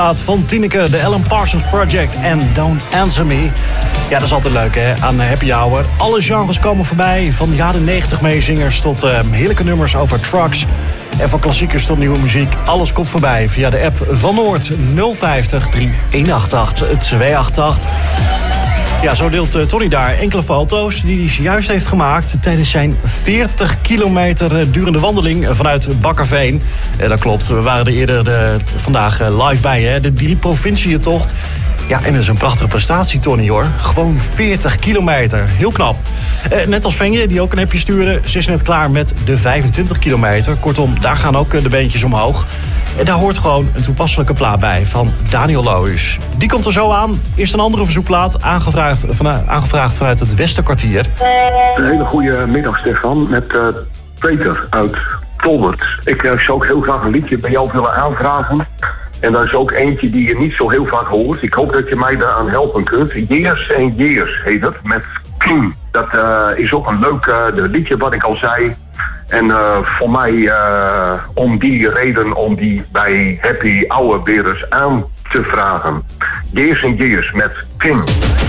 Van Tineke, de Alan Parsons Project en Don't Answer Me. Ja, dat is altijd leuk hè, aan Happy Hour. Alle genres komen voorbij, van jaren 90 meezingers tot heerlijke nummers over trucks. En van klassiekers tot nieuwe muziek. Alles komt voorbij via de app van Noord 050 3188 288. Ja, zo deelt Tony daar enkele foto's die hij zojuist heeft gemaakt tijdens zijn 40 kilometer durende wandeling vanuit Bakkerveen. Dat klopt, we waren er eerder vandaag live bij, hè? De 3 provinciëntocht. Ja, en dat is een prachtige prestatie, Tony, hoor. Gewoon 40 kilometer. Heel knap. Net als Venje, die ook een appje stuurde. Ze is net klaar met de 25 kilometer. Kortom, daar gaan ook de beentjes omhoog. En daar hoort gewoon een toepasselijke plaat bij van Daniel Lohuus. Die komt er zo aan. Eerst een andere verzoekplaat, aangevraagd vanuit het Westerkwartier. Een hele goede middag, Stefan. Met Peter uit Tolbert. Ik zou ook heel graag een liedje bij jou willen aanvragen. En dat is ook eentje die je niet zo heel vaak hoort. Ik hoop dat je mij daaraan helpen kunt. Years and Years heet het, met King. Dat is ook een leuk liedje wat ik al zei. En voor mij, om die reden, om die bij Happy Hour weer eens aan te vragen. Years and Years met King.